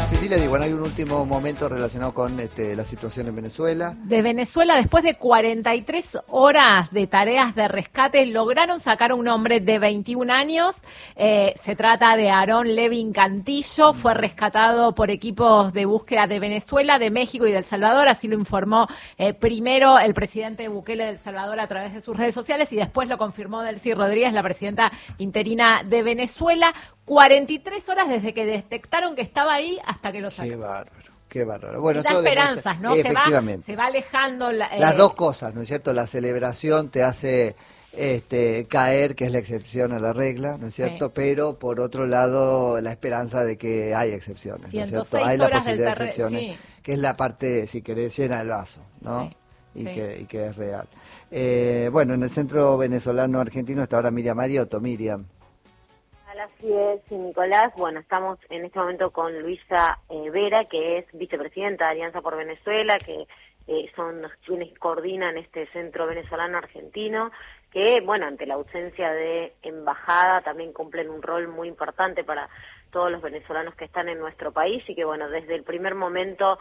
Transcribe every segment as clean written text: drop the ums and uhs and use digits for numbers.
Cecilia, digo, bueno, hay un último momento relacionado con la situación en Venezuela. De Venezuela, después de 43 horas de tareas de rescate, lograron sacar a un hombre de 21 años. Se trata de Aarón Levin Cantillo. Fue rescatado por equipos de búsqueda de Venezuela, de México y de El Salvador. Así lo informó primero el presidente Bukele de El Salvador a través de sus redes sociales y después lo confirmó Delcy Rodríguez, la presidenta interina de Venezuela. 43 horas desde que detectaron que estaba ahí hasta que lo sacaron. Qué bárbaro, qué bárbaro. Bueno, da esperanzas, ¿no? Efectivamente. Se va alejando. Las dos cosas, ¿no es cierto? La celebración te hace caer, que es la excepción a la regla, ¿no es cierto? Sí. Pero, por otro lado, la esperanza de que hay excepciones, ¿no es cierto? 106 Hay la horas posibilidad de del excepciones, sí. que es la parte, si querés, llena del vaso, ¿no? Sí. Y, Sí. y que es real. Bueno, en el Centro Venezolano Argentino está ahora Miriam Mariotto. Miriam. Así es, Nicolás. Bueno, estamos en este momento con Luisa Vera, que es vicepresidenta de Alianza por Venezuela, que son quienes coordinan este Centro Venezolano Argentino, que, bueno, ante la ausencia de embajada, también cumplen un rol muy importante para todos los venezolanos que están en nuestro país, y que, bueno, desde el primer momento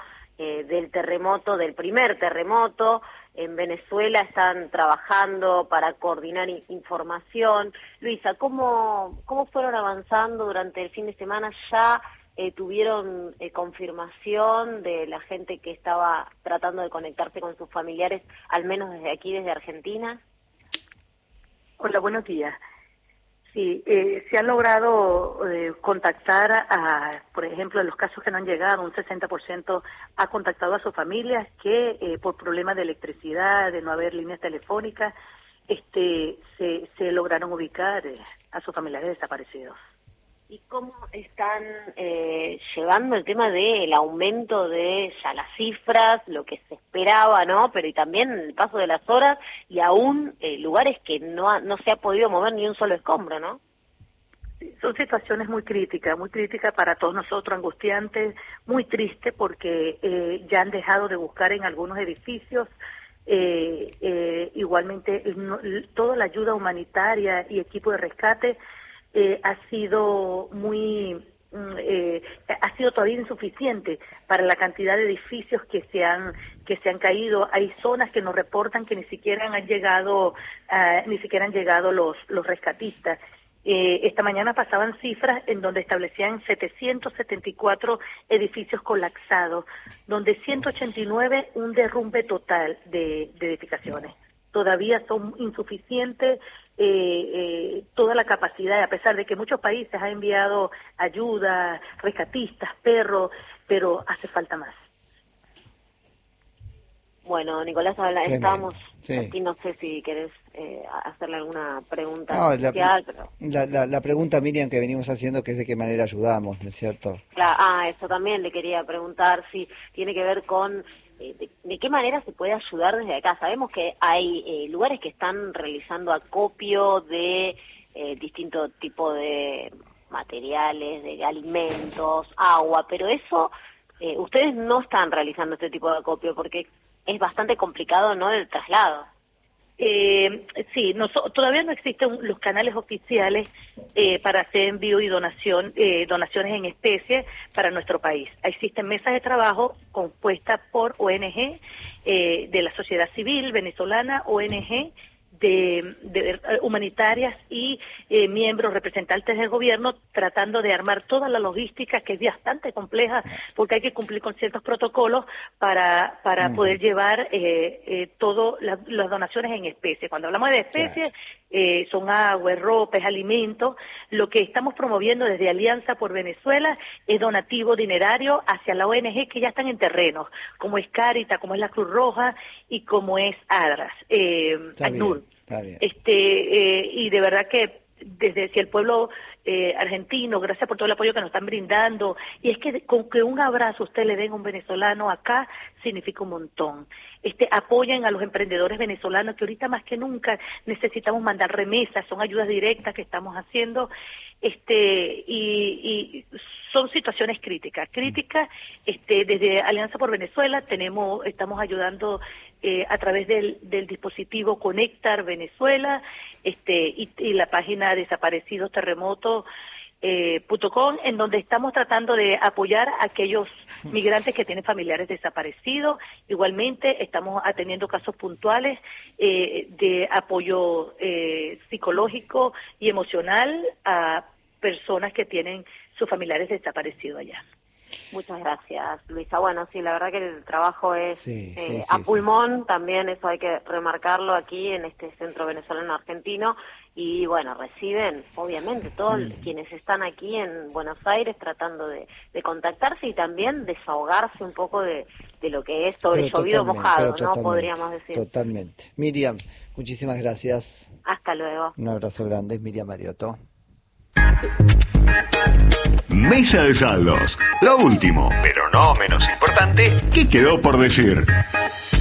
del primer terremoto, en Venezuela están trabajando para coordinar información. Luisa, ¿cómo fueron avanzando durante el fin de semana? ¿Ya tuvieron confirmación de la gente que estaba tratando de conectarse con sus familiares, al menos desde aquí, desde Argentina? Hola, buenos días. Sí, se ha logrado contactar por ejemplo, en los casos que no han llegado, un 60% ha contactado a sus familias que por problemas de electricidad, de no haber líneas telefónicas, se lograron ubicar a sus familiares desaparecidos. ¿Y cómo están llevando el tema del aumento de ya las cifras, lo que se esperaba, ¿no? Pero y también el paso de las horas y aún lugares que no se ha podido mover ni un solo escombro, ¿no? Son situaciones muy críticas para todos nosotros, angustiantes, muy tristes porque ya han dejado de buscar en algunos edificios. Igualmente, toda la ayuda humanitaria y equipo de rescate ha sido todavía insuficiente para la cantidad de edificios que se han caído. Hay zonas que nos reportan que ni siquiera han llegado los rescatistas. Esta mañana pasaban cifras en donde establecían 774 edificios colapsados, donde 189 un derrumbe total de edificaciones. Todavía son insuficientes toda la capacidad, a pesar de que muchos países han enviado ayuda, rescatistas, perros, pero hace falta más. Bueno, Nicolás, estábamos aquí, no sé si querés hacerle alguna pregunta especial, pero... La pregunta, Miriam, que venimos haciendo, que es de qué manera ayudamos, ¿no es cierto? Claro, eso también le quería preguntar, si tiene que ver con de qué manera se puede ayudar desde acá. Sabemos que hay lugares que están realizando acopio de distinto tipo de materiales, de alimentos, agua, pero eso, ustedes no están realizando este tipo de acopio porque es bastante complicado, ¿no?, el traslado. Sí, todavía no existen los canales oficiales para hacer envío y donaciones en especie para nuestro país. Existen mesas de trabajo compuestas por ONG de la sociedad civil venezolana, ONG de humanitarias y miembros representantes del gobierno, tratando de armar toda la logística, que es bastante compleja porque hay que cumplir con ciertos protocolos para poder llevar todas las donaciones en especie. Cuando hablamos de especie, son agua, ropa, alimentos. Lo que estamos promoviendo desde Alianza por Venezuela es donativo dinerario hacia la ONG que ya están en terrenos, como es Cáritas, como es la Cruz Roja y como es ADRAS, ACNUR. Y de verdad que desde si el pueblo argentino, gracias por todo el apoyo que nos están brindando, y es que con que un abrazo usted le den a un venezolano acá significa un montón. Apoyen a los emprendedores venezolanos, que ahorita más que nunca necesitamos mandar remesas, son ayudas directas que estamos haciendo, y son situaciones críticas. Desde Alianza por Venezuela estamos ayudando a través del dispositivo Conectar Venezuela, y la página Desaparecidos Terremotos, .com, en donde estamos tratando de apoyar a aquellos migrantes que tienen familiares desaparecidos. Igualmente estamos atendiendo casos puntuales de apoyo psicológico y emocional a personas que tienen sus familiares desaparecidos allá. Muchas gracias, Luisa. Bueno, sí, la verdad que el trabajo es a sí, pulmón, también eso hay que remarcarlo aquí en este centro venezolano argentino. Y bueno, reciben, obviamente, todos quienes están aquí en Buenos Aires tratando de contactarse y también desahogarse un poco de lo que es sobre llovido mojado, ¿no? Podríamos decir. Totalmente. Miriam, muchísimas gracias. Hasta luego. Un abrazo grande, Miriam Mariotto. Mesa de Saldos. Lo último, pero no menos importante, ¿qué quedó por decir?